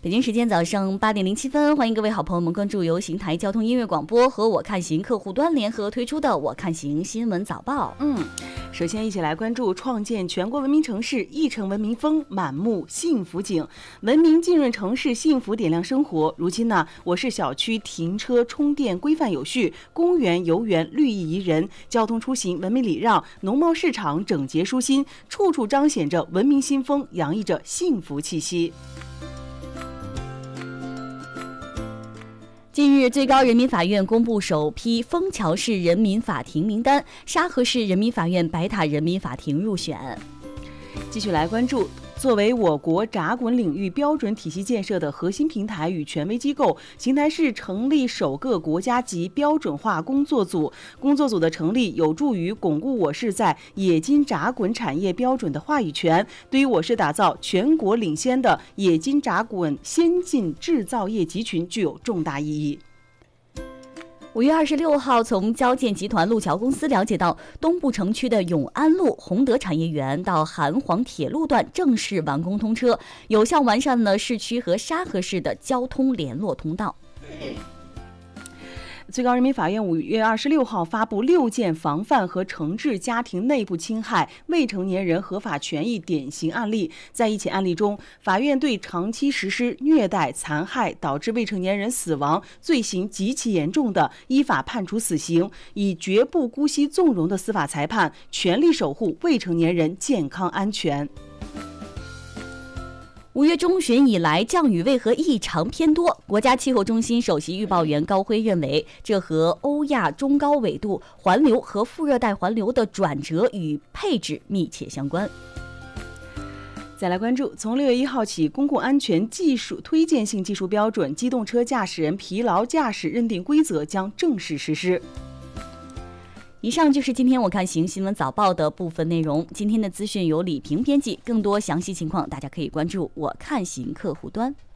北京时间早上8点07分，欢迎各位好朋友们关注由邢台交通音乐广播和我看行客户端联合推出的我看行新闻早报。 首先一起来关注创建全国文明城市，一城文明风，满目幸福景，文明浸润城市，幸福点亮生活。如今呢，我市小区停车充电规范有序，公园游园绿意宜人，交通出行文明礼让，农贸市场整洁舒心，处处彰显着文明新风，洋溢着幸福气息。 近日，最高人民法院公布首批枫桥市人民法庭名单，沙河市人民法院白塔人民法庭入选。 继续来关注，作为我国闸滚领域标准体系建设的核心平台与权威机构，邢台市成立首个国家级标准化工作组。工作组的成立有助于巩固我市在冶金闸滚产业标准的话语权，对于我市打造全国领先的冶金闸滚先进制造业集群具有重大意义。 5月26号，从交建集团路桥公司了解到，东部城区的永安路洪德产业园到韩黄铁路段正式完工通车，有效完善了市区和沙河市的交通联络通道。 最高人民法院5月26号发布6件防范和惩治家庭内部侵害未成年人合法权益典型案例。在一起案例中，法院对长期实施虐待、残害导致未成年人死亡罪行极其严重的，依法判处死刑，以绝不姑息纵容的司法裁判，全力守护未成年人健康安全。 5月中旬以来，降雨为何异常偏多？国家气候中心首席预报员高辉认为，这和欧亚中高纬度环流和副热带环流的转折与配置密切相关。 再来关注，从6月1号起，公共安全技术推荐性技术标准《机动车驾驶人疲劳驾驶认定规则》将正式实施。 以上就是今天我看行新闻早报的部分内容。今天的资讯由李平编辑，更多详细情况大家可以关注我看行客户端。